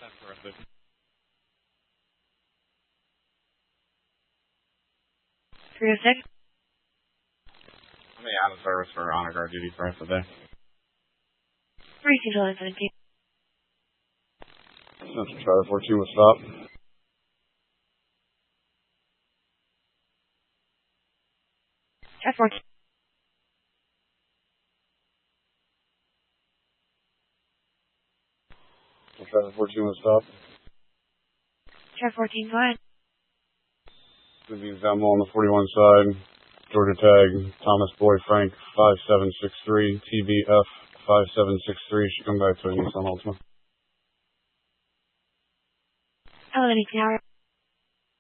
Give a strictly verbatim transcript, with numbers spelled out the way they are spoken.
three oh six. Let me out of service for honor guard duty for the rest of the day. three two nine seventeen. Central Charlie fourteen will stop. Check fourteen. Central Charlie fourteen will stop. Check fourteen fine. Vivian Zammo on the forty-one side. Georgia tag, Thomas Boy Frank, five seven six three, T B F, five seven six three, should come back to a Nissan Altima. Elevating tower.